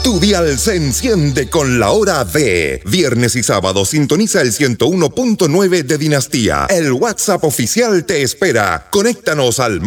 Tu dial se enciende con la hora de viernes y sábado. Sintoniza el 101.9 de Dinastía. El WhatsApp oficial te espera. Conéctanos al